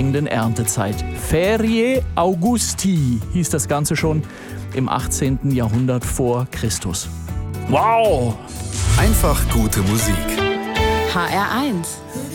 anstrengenden Erntezeit. Ferie Augusti hieß das Ganze schon im 18. Jahrhundert vor Christus. Wow! Einfach gute Musik. HR1